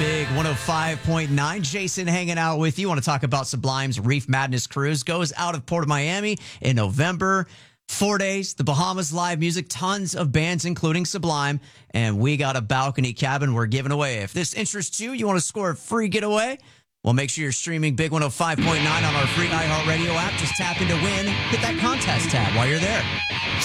Big 105.9. Jason hanging out with you. Want to talk about Sublime's Reef Madness Cruise. Goes out of Port of Miami in November. 4 days, the Bahamas live music, tons of bands, including Sublime. And we got a balcony cabin we're giving away. If this interests you, you want to score a free getaway? Well, make sure you're streaming Big 105.9 on our free iHeartRadio app. Just tap in to win. Hit that contest tab while you're there.